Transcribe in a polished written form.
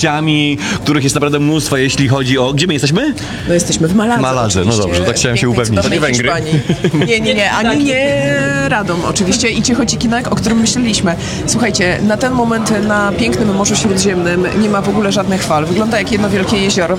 gościami, których jest naprawdę mnóstwo, jeśli chodzi o... Gdzie my jesteśmy? No jesteśmy w Maladze. Maladze, no oczywiście, dobrze, tak chciałem się pięknej, upewnić. cudownej To nie Węgry. Hiszpanii. Nie, ani nie Radom oczywiście i Ciechocikinek, o którym myśleliśmy. Słuchajcie, na ten moment na pięknym Morzu Śródziemnym nie ma w ogóle żadnych fal. Wygląda jak jedno wielkie jezioro.